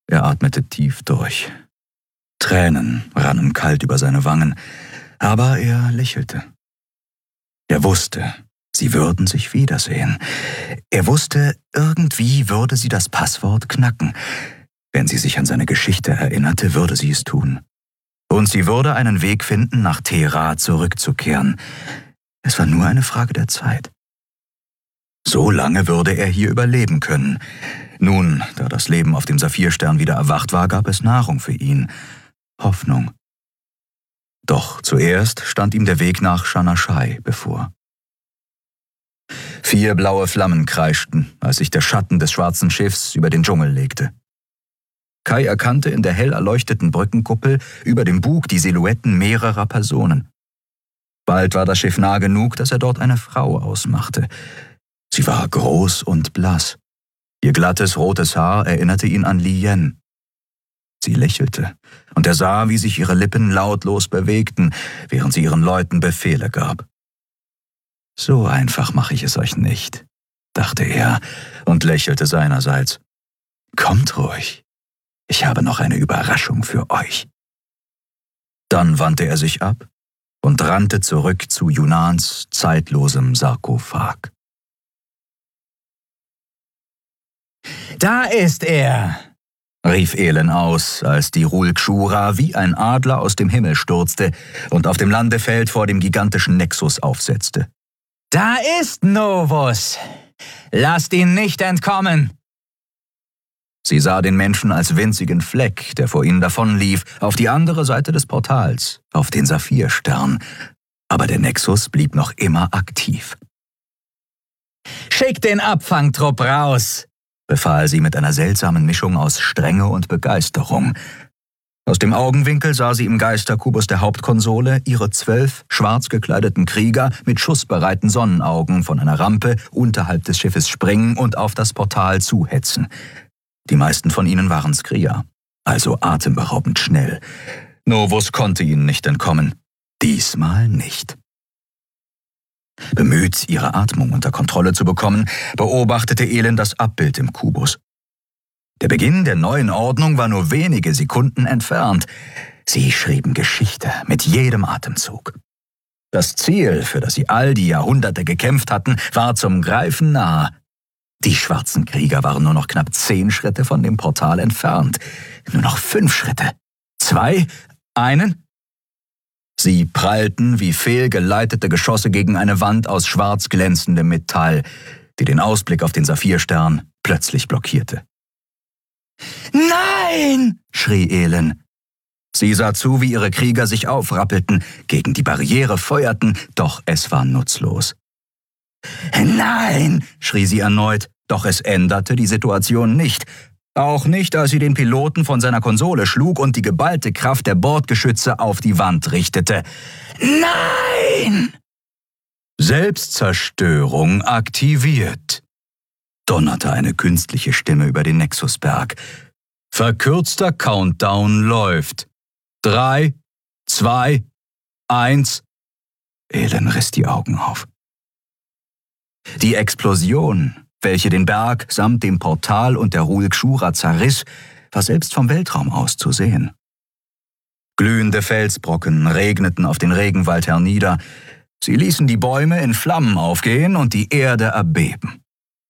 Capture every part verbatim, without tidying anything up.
Er atmete tief durch. Tränen rannen kalt über seine Wangen, aber er lächelte. Er wusste, sie würden sich wiedersehen. Er wusste, irgendwie würde sie das Passwort knacken. Wenn sie sich an seine Geschichte erinnerte, würde sie es tun. Und sie würde einen Weg finden, nach Thera zurückzukehren. Es war nur eine Frage der Zeit. So lange würde er hier überleben können. Nun, da das Leben auf dem Saphirstern wieder erwacht war, gab es Nahrung für ihn. Hoffnung. Doch zuerst stand ihm der Weg nach Shana-Shai bevor. Vier blaue Flammen kreischten, als sich der Schatten des schwarzen Schiffs über den Dschungel legte. Kai erkannte in der hell erleuchteten Brückenkuppel über dem Bug die Silhouetten mehrerer Personen. Bald war das Schiff nah genug, dass er dort eine Frau ausmachte. Sie war groß und blass. Ihr glattes, rotes Haar erinnerte ihn an Li Yen. Sie lächelte, und er sah, wie sich ihre Lippen lautlos bewegten, während sie ihren Leuten Befehle gab. »So einfach mache ich es euch nicht«, dachte er und lächelte seinerseits. »Kommt ruhig, ich habe noch eine Überraschung für euch.« Dann wandte er sich ab und rannte zurück zu Yunans zeitlosem Sarkophag. »Da ist er«, rief Elen aus, als die Rulkshura wie ein Adler aus dem Himmel stürzte und auf dem Landefeld vor dem gigantischen Nexus aufsetzte. »Da ist Novus! Lasst ihn nicht entkommen!« Sie sah den Menschen als winzigen Fleck, der vor ihnen davonlief, auf die andere Seite des Portals, auf den Saphirstern. Aber der Nexus blieb noch immer aktiv. »Schickt den Abfangtrupp raus«, befahl sie mit einer seltsamen Mischung aus Strenge und Begeisterung. Aus dem Augenwinkel sah sie im Geisterkubus der Hauptkonsole ihre zwölf schwarz gekleideten Krieger mit schussbereiten Sonnenaugen von einer Rampe unterhalb des Schiffes springen und auf das Portal zuhetzen. Die meisten von ihnen waren Skria, also atemberaubend schnell. Novus konnte ihnen nicht entkommen. Diesmal nicht. Bemüht, ihre Atmung unter Kontrolle zu bekommen, beobachtete Elen das Abbild im Kubus. Der Beginn der neuen Ordnung war nur wenige Sekunden entfernt. Sie schrieben Geschichte mit jedem Atemzug. Das Ziel, für das sie all die Jahrhunderte gekämpft hatten, war zum Greifen nahe. Die schwarzen Krieger waren nur noch knapp zehn Schritte von dem Portal entfernt. Nur noch fünf Schritte. Zwei? Einen? Sie prallten wie fehlgeleitete Geschosse gegen eine Wand aus schwarz glänzendem Metall, die den Ausblick auf den Saphirstern plötzlich blockierte. »Nein!« schrie Elen. Sie sah zu, wie ihre Krieger sich aufrappelten, gegen die Barriere feuerten, doch es war nutzlos. »Nein!« schrie sie erneut, doch es änderte die Situation nicht. Auch nicht, als sie den Piloten von seiner Konsole schlug und die geballte Kraft der Bordgeschütze auf die Wand richtete. »Nein!« »Selbstzerstörung aktiviert«, donnerte eine künstliche Stimme über den Nexusberg. »Verkürzter Countdown läuft. Drei, zwei, eins...« Elen riss die Augen auf. Die Explosion, welche den Berg samt dem Portal und der Rulkshura zerriss, war selbst vom Weltraum aus zu sehen. Glühende Felsbrocken regneten auf den Regenwald hernieder. Sie ließen die Bäume in Flammen aufgehen und die Erde erbeben.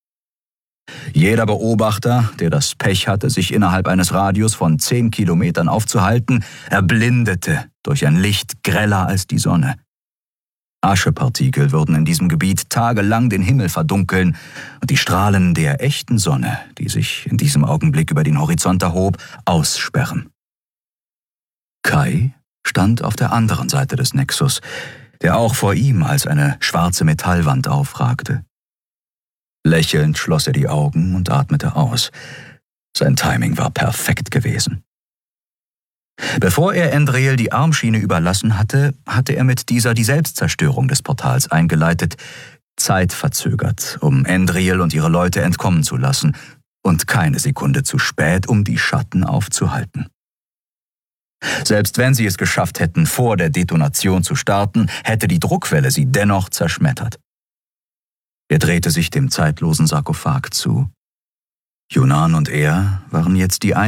Jeder Beobachter, der das Pech hatte, sich innerhalb eines Radius von zehn Kilometern aufzuhalten, erblindete durch ein Licht greller als die Sonne. Aschepartikel würden in diesem Gebiet tagelang den Himmel verdunkeln und die Strahlen der echten Sonne, die sich in diesem Augenblick über den Horizont erhob, aussperren. Kai stand auf der anderen Seite des Nexus, der auch vor ihm als eine schwarze Metallwand aufragte. Lächelnd schloss er die Augen und atmete aus. Sein Timing war perfekt gewesen. Bevor er Endreel die Armschiene überlassen hatte, hatte er mit dieser die Selbstzerstörung des Portals eingeleitet, zeitverzögert, um Endreel und ihre Leute entkommen zu lassen, und keine Sekunde zu spät, um die Schatten aufzuhalten. Selbst wenn sie es geschafft hätten, vor der Detonation zu starten, hätte die Druckwelle sie dennoch zerschmettert. Er drehte sich dem zeitlosen Sarkophag zu. Yunan und er waren jetzt die